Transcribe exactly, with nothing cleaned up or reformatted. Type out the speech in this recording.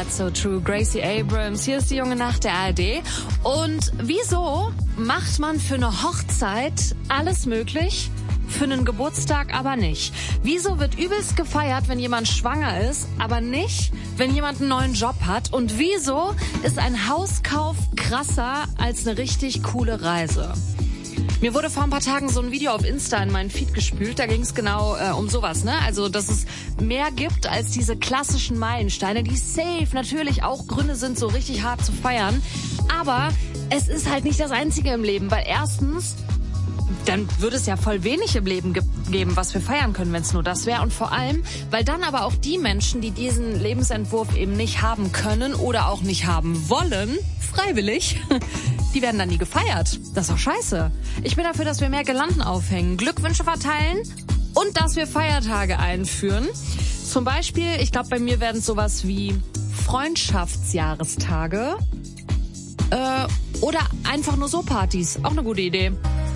That's So True. Gracie Abrams, hier ist die junge Nacht der A R D. Und wieso macht man für eine Hochzeit alles möglich, für einen Geburtstag aber nicht? Wieso wird übelst gefeiert, wenn jemand schwanger ist, aber nicht, wenn jemand einen neuen Job hat? Und wieso ist ein Hauskauf krasser als eine richtig coole Reise? Mir wurde vor ein paar Tagen so ein Video auf Insta in meinen Feed gespült, da ging es genau äh, um sowas, ne? Also, dass es mehr gibt als diese klassischen Meilensteine, die safe natürlich auch Gründe sind, so richtig hart zu feiern. Aber es ist halt nicht das Einzige im Leben, weil erstens, dann würde es ja voll wenig im Leben ge- geben, was wir feiern können, wenn es nur das wäre. Und vor allem, weil dann aber auch die Menschen, die diesen Lebensentwurf eben nicht haben können oder auch nicht haben wollen, freiwillig, die werden dann nie gefeiert. Das ist doch scheiße. Ich bin dafür, dass wir mehr Girlanden aufhängen, Glückwünsche verteilen und dass wir Feiertage einführen. Zum Beispiel, ich glaube, bei mir werden es sowas wie Freundschaftsjahrestage äh, oder einfach nur so Partys. Auch eine gute Idee.